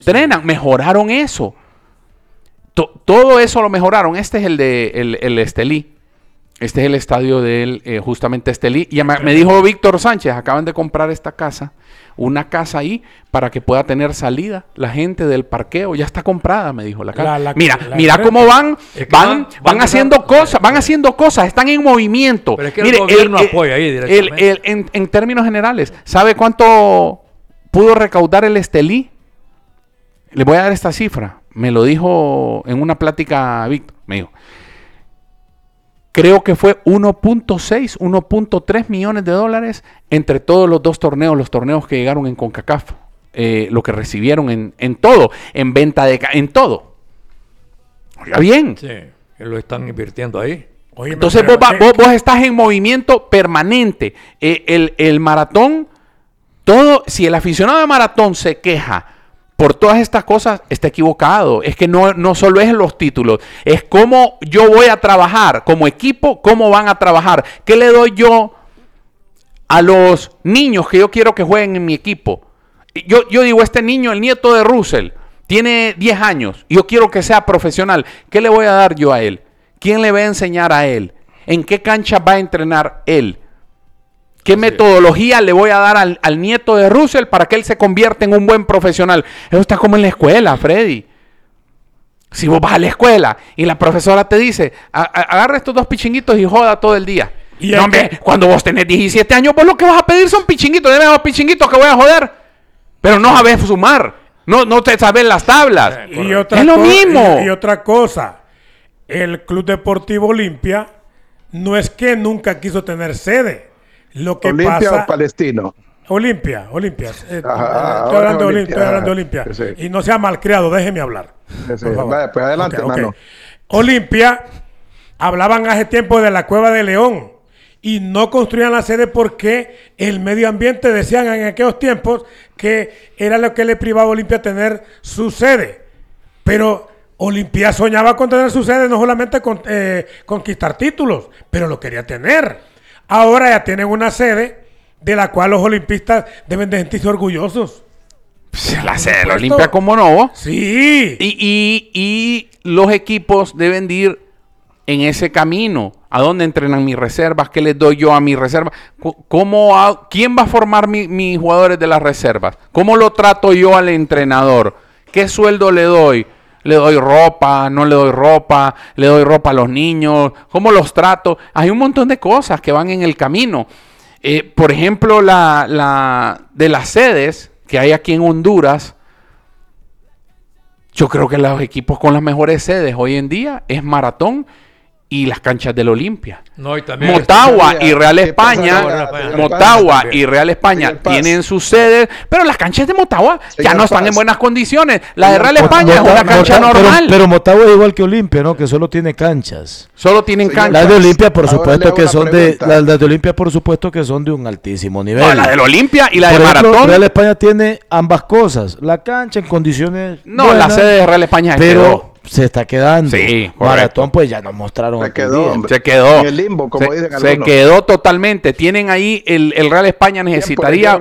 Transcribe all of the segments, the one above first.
Entrenan, mejoraron eso. Todo eso lo mejoraron. Este es el Estelí. Este es el estadio de justamente Estelí. Y me dijo Víctor Sánchez, acaban de comprar esta casa, una casa ahí para que pueda tener salida. La gente del parqueo ya está comprada, me dijo la casa. Mira cómo van haciendo cosas, están en movimiento. Pero es que el gobierno apoya ahí directamente. En términos generales, ¿sabe cuánto pudo recaudar el Estelí? Le voy a dar esta cifra. Me lo dijo en una plática Víctor. Me dijo, creo que fue 1.6, 1.3 millones de dólares entre todos los dos torneos, los torneos que llegaron en CONCACAF, lo que recibieron en todo, en venta en todo. Oiga bien. Sí, lo están invirtiendo ahí. Oye, entonces vos estás en movimiento permanente. El maratón, si el aficionado de maratón se queja por todas estas cosas, está equivocado. Es que no solo es los títulos, es cómo yo voy a trabajar como equipo, cómo van a trabajar. ¿Qué le doy yo a los niños que yo quiero que jueguen en mi equipo? Yo digo, este niño, el nieto de Russell, tiene 10 años y yo quiero que sea profesional. ¿Qué le voy a dar yo a él? ¿Quién le va a enseñar a él? ¿En qué cancha va a entrenar él? ¿Qué metodología le voy a dar al nieto de Russell para que él se convierta en un buen profesional? Eso está como en la escuela, Freddy. Si vos vas a la escuela y la profesora te dice, agarra estos 2 pichinguitos y joda todo el día. No, hombre, cuando vos tenés 17 años, vos lo que vas a pedir son pichinguitos. Deme 2 pichinguitos que voy a joder. Pero no sabés sumar. No te sabés las tablas. Es lo mismo. Y otra cosa, el Club Deportivo Olimpia no es que nunca quiso tener sede. Lo que ¿Olimpia pasa, o Palestino? Olimpia. Estoy hablando de Olimpia. Sí. Y no sea malcriado, déjeme hablar. Sí. Vaya, pues adelante, hermano. Olimpia, hablaban hace tiempo de la Cueva de León y no construían la sede porque el medio ambiente decían en aquellos tiempos que era lo que le privaba a Olimpia tener su sede. Pero Olimpia soñaba con tener su sede, no solamente con conquistar títulos, pero lo quería tener. Ahora ya tienen una sede de la cual los olimpistas deben de sentirse orgullosos. La sede de la Olimpia, ¿cómo no? Sí. Y los equipos deben de ir en ese camino. ¿A dónde entrenan mis reservas? ¿Qué les doy yo a mis reservas? ¿Quién va a formar mis jugadores de las reservas? ¿Cómo lo trato yo al entrenador? ¿Qué sueldo le doy? ¿Le doy ropa? ¿No le doy ropa? ¿Le doy ropa a los niños? ¿Cómo los trato? Hay un montón de cosas que van en el camino. Por ejemplo, de las sedes que hay aquí en Honduras, yo creo que los equipos con las mejores sedes hoy en día es Maratón y las canchas del Olimpia. No, y también Motagua y Real España, tienen sus sedes, pero las canchas de Motagua ya no están en buenas condiciones. La de Real España es una cancha normal. Pero Motagua es igual que Olimpia, ¿no? Que solo tiene canchas. Solo tienen canchas. Las de Olimpia, por supuesto que son las de Olimpia, por supuesto que son de un altísimo nivel. No, la del Olimpia y la de Maratón. Maratón. Real España tiene ambas cosas. La cancha en condiciones buenas, la sede de Real España se está quedando. Sí, Maratón, pues ya nos mostraron. Se quedó. En el limbo, como dicen algunos. Se quedó totalmente. Tienen ahí el Real España necesitaría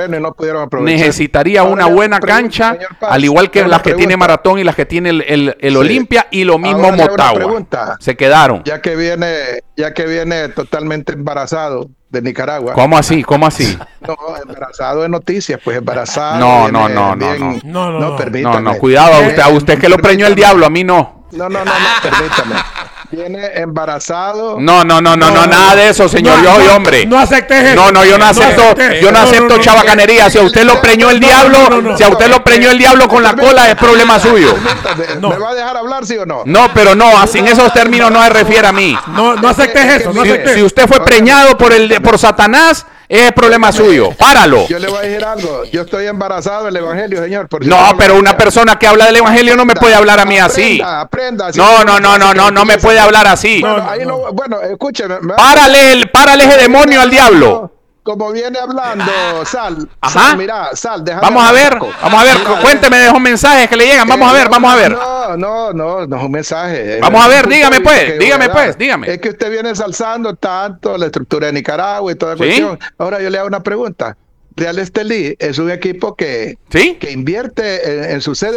una buena cancha, al igual que las que tiene Maratón y las que tiene el Olimpia, y lo mismo Motagua. Se quedaron. Ya que viene totalmente embarazado de Nicaragua. ¿Cómo así? No, embarazado de noticias, pues embarazado. No, permítame. No, cuidado, a usted que lo preñó el diablo, a mí no. No, permítame. Viene embarazado. No, nada de eso, señor. Yo soy hombre. No aceptes eso. No, yo no acepto chabacanería. Si a usted lo preñó el diablo, si a usted lo preñó el diablo con la cola, es problema suyo. ¿Me va a dejar hablar, sí o no? No, pero sin esos términos no se refiere a mí. No aceptes eso. Si usted fue preñado por Satanás, es problema suyo. Páralo. Yo le voy a decir algo. Yo estoy embarazado del evangelio, señor. Pero una persona que habla del evangelio no me puede hablar a mí así. Aprenda. No me puede hablar así. Bueno, escúcheme. Párale ese demonio al diablo. Como viene hablando Sal. Ajá. Mira, Sal, déjame. Vamos a ver. Cuénteme de esos mensajes que le llegan. Vamos a ver. No es un mensaje. Vamos a ver, dígame pues. Es que usted viene ensalzando tanto la estructura de Nicaragua y toda cuestión. Ahora yo le hago una pregunta. Real Estelí es un equipo que, ¿sí? que invierte en su sede